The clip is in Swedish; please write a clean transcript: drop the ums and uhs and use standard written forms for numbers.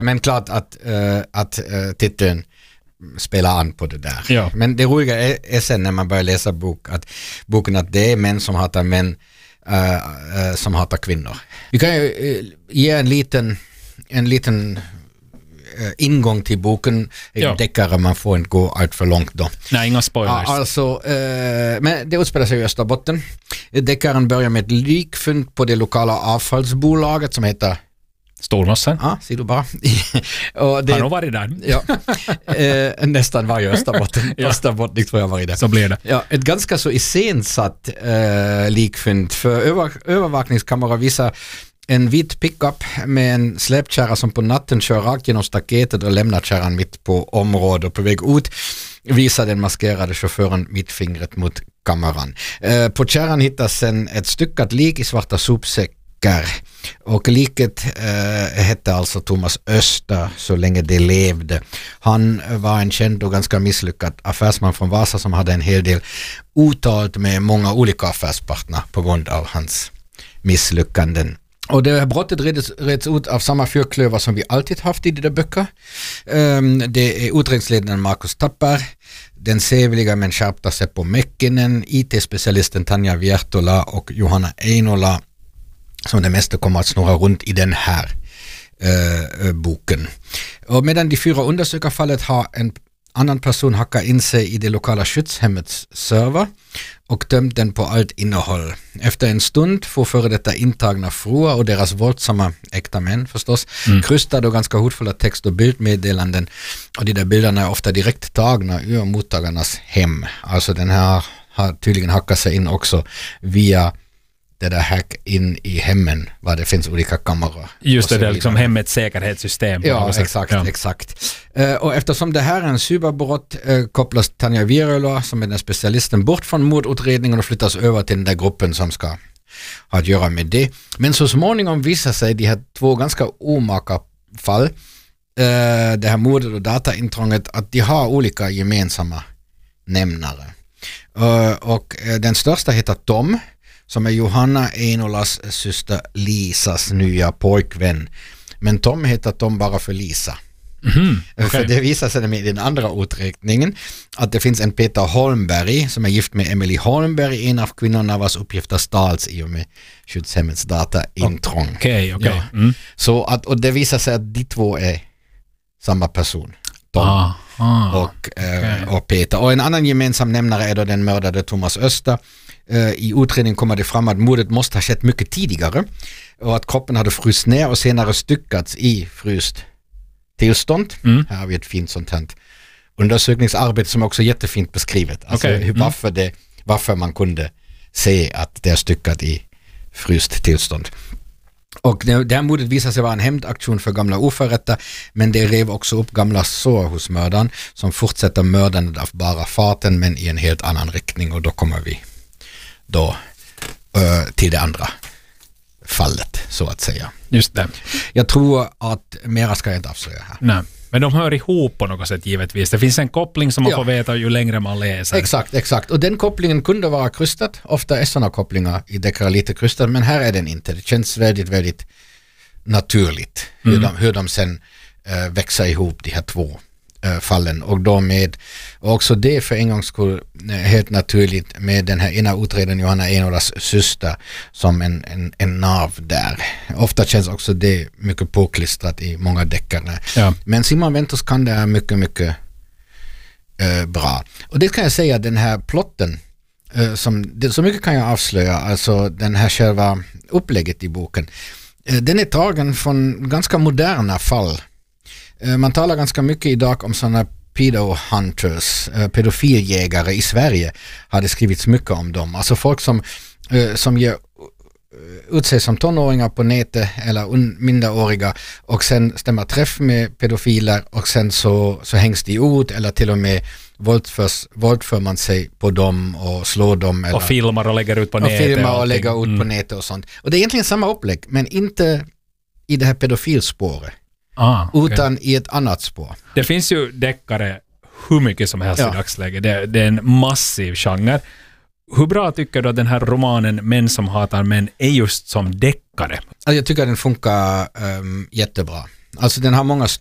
Men klart att titeln spelar an på det där. Ja. Men det roliga är sen när man börjar läsa boken att det är män som hatar män som hatar kvinnor. Vi kan ju ge en liten ingång till boken. Deckare, man får inte gå allt för långt då. Nej, inga spoilers. Alltså, men det utspelar sig i Österbotten. Deckaren börjar med ett likfynd på det lokala avfallsbolaget som heter Stormossen. Ja, ser du bara. Och det har nog varit där. Ja, nästan varje Österbotten. Österbotten tror jag varit där. Så blir det. Ja, ett ganska så iscensatt likfynd. För övervakningskamera visar en vit pickup med en släpkärra som på natten kör rakt genom staketet och lämnar kärran mitt på området, och på väg ut visar den maskerade chauffören mittfingret mot kameran. På kärran hittas sen ett styckat lik i svarta sopsäckar, och liket hette alltså Thomas Öster så länge det levde. Han var en känd och ganska misslyckad affärsman från Vasa som hade en hel del otalt med många olika affärspartner på grund av hans misslyckanden. Och det här brottet reds ut av samma fyrklöver som vi alltid haft i de där böcker. Det är utredningsledaren Markus Tapper, den sevliga men skärpta Seppo Mäkkinen, IT-specialisten Tanja Viertola och Johanna Einola, som det mesta kommer att snurra runt i den här boken. Och medan de 4 undersöker fallet har en annan person hackat in sig i det lokala skyddshemmets server och tömt den på allt innehåll. Efter en stund får före detta intagna fruar och deras våldsamma äkta män förstås krystade och ganska hotfulla text- och bildmeddelanden, och de där bilderna är ofta direkt tagna ur mottagarnas hem. Alltså den här har tydligen hackat sig in också via det där hack in i hemmen, vad det finns olika kameror. Just det är liksom hemmets säkerhetssystem. Ja, exakt. Och eftersom det här är en cyberbrott kopplas Tanja Viertola, som är den specialisten, bort från mordutredningen och flyttas över till den där gruppen som ska ha att göra med det. Men så småningom visar sig de här 2 ganska omaka fall, det här mordet och dataintrånget, att de har olika gemensamma nämnare. Och den största heter Tom, som är Johanna Einolas syster Lisas nya pojkvän. Men Tom heter Tom bara för Lisa. Okay. För det visar sig med den andra uträkningen att det finns en Peter Holmberg som är gift med Emily Holmberg, en av kvinnorna vars uppgifter stals i och med skyddshemmets dataintrång. Okej. Ja. Så att, och det visar sig att de 2 är samma person. Tom och Peter. Och en annan gemensam nämnare är då den mördade Thomas Öster. I utredningen kommer det fram att mordet måste ha skett mycket tidigare och att kroppen hade fryst ner och senare styckats i fryst tillstånd. Här har vi ett fint sånt här undersökningsarbete som är också jättefint beskrivet. Alltså varför man kunde se att det är styckat i fryst tillstånd. Och det här mordet visar sig vara en hämndaktion för gamla oförrätter, men det rev också upp gamla sår hos mördaren som fortsätter mördandet av bara farten, men i en helt annan riktning, och då kommer vi då till det andra fallet så att säga. Just det. Jag tror att mera ska jag inte avslöja här. Nej. Men de hör ihop på något sätt givetvis. Det finns en koppling som man får veta ju längre man läser. Exakt. Och den kopplingen kunde vara krystad. Ofta är sådana kopplingar i deckare lite krystad, men här är den inte. Det känns väldigt naturligt hur de sen växer ihop de här 2 fallen, och då med också det för en gångs skull helt naturligt med den här ena utredaren Johanna Einolas syster som en nav där. Ofta känns också det mycket påklistrat i många deckare. Ja. Men Simon Ventos kan det här mycket bra. Och det kan jag säga, den här plotten så mycket kan jag avslöja, alltså den här själva upplägget i boken, den är tagen från ganska moderna fall. Man talar ganska mycket idag om sådana pedo-hunters, pedofiljägare i Sverige har det skrivits mycket om dem. Alltså folk som ger ut sig som tonåringar på nätet eller minderåriga och sen stämmer träff med pedofiler och sen så hängs de ut eller till och med våldför man sig på dem och slår dem. Eller, och filmar och lägger ut på nätet. Och filmar och lägger ut på nätet och sånt. Och det är egentligen samma upplägg, men inte i det här pedofilspåret. Utan i ett annat spår. Det finns ju deckare hur mycket som helst i dagsläget. Det är en massiv genre. Hur bra tycker du att den här romanen Män som hatar män är just som deckare? Alltså jag tycker att den funkar jättebra. Alltså den har många